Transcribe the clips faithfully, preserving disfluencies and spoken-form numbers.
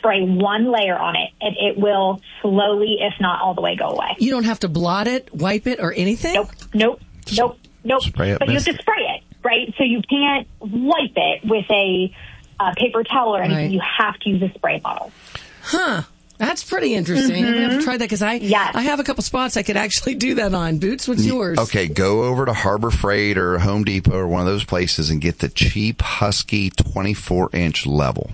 spray one layer on it, and it will slowly, if not all the way, go away. You don't have to blot it, wipe it, or anything? Nope, nope, Just nope, nope. spray it, but you have to spray it, right? So you can't wipe it with a uh, paper towel or anything. Right. You have to use a spray bottle. Huh. That's pretty interesting. Mm-hmm. I'm going to have to try that because I, yes. I have a couple spots I could actually do that on. Boots, what's yours? Okay, go over to Harbor Freight or Home Depot or one of those places and get the cheap Husky twenty-four inch level.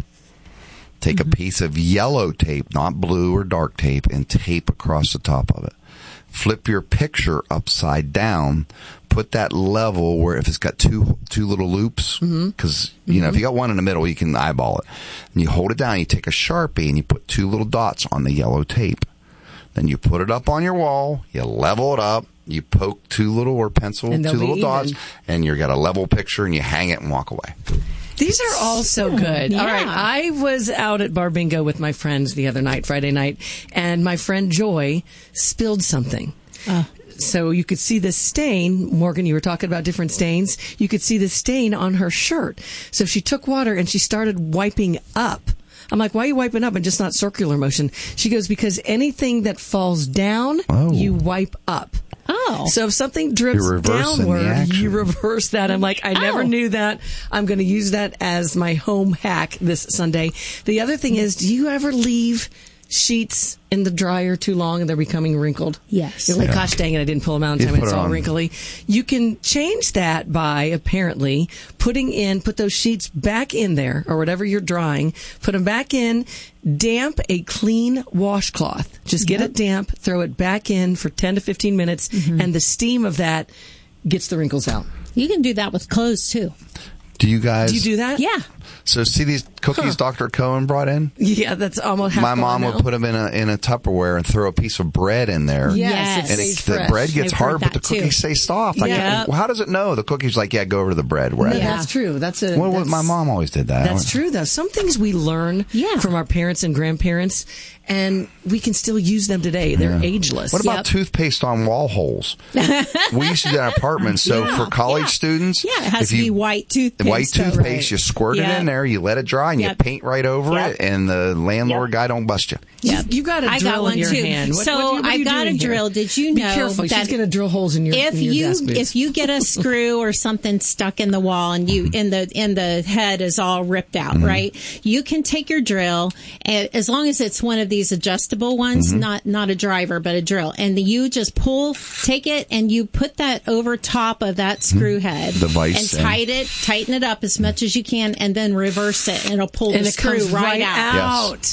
Take mm-hmm. a piece of yellow tape, not blue or dark tape, and tape across the top of it. Flip your picture upside down. Put that level where if it's got two two little loops, because, mm-hmm. you mm-hmm. know, if you got one in the middle, you can eyeball it. And you hold it down, you take a Sharpie, and you put two little dots on the yellow tape. Then you put it up on your wall, you level it up, you poke two little, or pencil, two little even. dots, and you got a level picture, and you hang it and walk away. These are all so good. Yeah. All right. I was out at Bar Bingo with my friends the other night, Friday night, and my friend Joy spilled something. Uh. So you could see the stain. Morgan, you were talking about different stains. You could see the stain on her shirt. So she took water and she started wiping up. I'm like, why are you wiping up and just not circular motion? She goes, because anything that falls down, oh. you wipe up. Oh. So if something drips downward, you reverse that. I'm like, I never oh. knew that. I'm going to use that as my home hack this Sunday. The other thing is, do you ever leave sheets in the dryer too long and they're becoming wrinkled? Yes. You're like, yeah. gosh dang it, I didn't pull them out in time. It's all on. wrinkly. You can change that by apparently putting in, put those sheets back in there or whatever you're drying, put them back in, damp a clean washcloth. Just get yep. it damp, throw it back in for ten to fifteen minutes, mm-hmm. and the steam of that gets the wrinkles out. You can do that with clothes too. Do you guys? Do you do that? Yeah. So see these cookies Huh. Doctor Cohen brought in? Yeah, that's almost half My mom gone would now. put them in a in a Tupperware and throw a piece of bread in there. Yes, Yes. And it it, stays the fresh. bread gets I've hard, heard but the that, too. cookies stay soft. I Yeah. can't, well, how does it know? The cookie's like, yeah, go over to the bread. Wherever. No, Yeah. that's true. That's a. Well, that's, my mom always did that. That's true, though. Some things we learn Yeah. from our parents and grandparents, and we can still use them today. They're Yeah. ageless. What about Yep. toothpaste on wall holes? We used to do that in apartments. So Yeah. for college Yeah. students, Yeah, it has if to you, be white toothpaste. white though, toothpaste, right? you squirt Yep. it in there, you let it dry, and Yep. you paint right over Yep. it, and the landlord Yep. guy don't bust you. Yeah. You, you got a I drill got one in your too. hand. What, so what, what are I you got a doing here? drill. Did you Be know careful. that She's going to drill holes in your if in your you desk boots. if you get a screw or something stuck in the wall and you in the in the head is all ripped out, Mm-hmm. right? You can take your drill, and as long as it's one of these adjustable ones, Mm-hmm. not not a driver but a drill, and you just pull, take it, and you put that over top of that screw head, The vise and and- tighten it, tighten it up as much as you can, and then reverse it, and it'll pull and the it screw comes right, right out. out.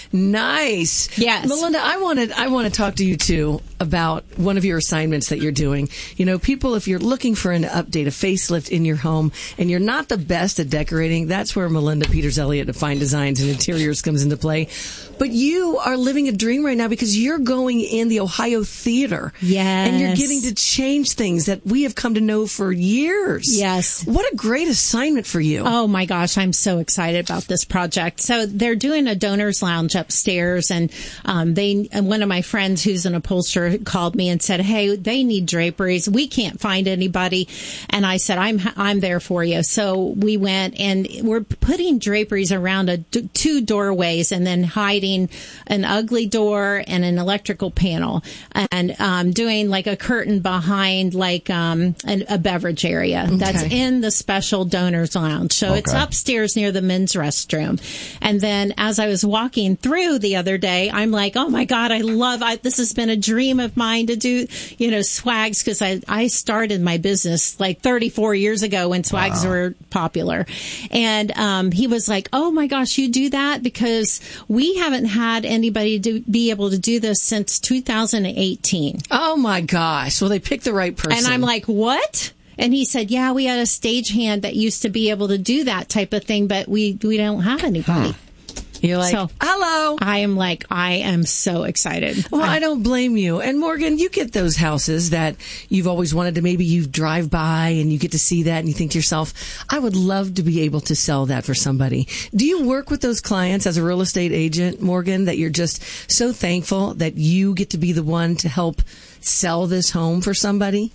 Nice. Yes. Melinda, I wanted I want to talk to you too about one of your assignments that you're doing. You know, people, if you're looking for an update, a facelift in your home, and you're not the best at decorating, that's where Melinda Peters Elliott of Fine Designs and Interiors comes into play. But you are living a dream right now because you're going in the Ohio Theater. Yes. And you're getting to change things that we have come to know for years. Yes. What a great assignment for you. Oh my gosh, I'm so excited about this project. So they're doing a donors lounge upstairs, and um, they and one of my friends who's an upholsterer called me and said, "Hey, they need draperies. We can't find anybody." And I said, "I'm I'm there for you." So we went, and we're putting draperies around a, two doorways, and then hiding an ugly door and an electrical panel, and um, doing like a curtain behind like um, an, a beverage area that's Okay. in the special donors lounge. So it's Okay. upstairs near the men's restroom. And then as I was walking through the other day, I'm like, oh my God, I love, I, this has been a dream of mine to do, you know, swags, because I, I started my business like thirty-four years ago when swags Wow. were popular. And um, he was like, oh my gosh, you do that? Because we haven't had anybody to be able to do this since two thousand eighteen. Oh my gosh. Well, they picked the right person. And I'm like, what? And he said, yeah, we had a stagehand that used to be able to do that type of thing, but we, we don't have anybody. You're like, So- hello. I am like, I am so excited. Well, I don't blame you. And Morgan, you get those houses that you've always wanted to, maybe you drive by and you get to see that and you think to yourself, I would love to be able to sell that for somebody. Do you work with those clients as a real estate agent, Morgan, that you're just so thankful that you get to be the one to help sell this home for somebody?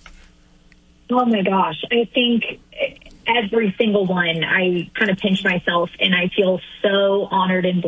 Oh my gosh. I think every single one, I kind of pinch myself and I feel so honored and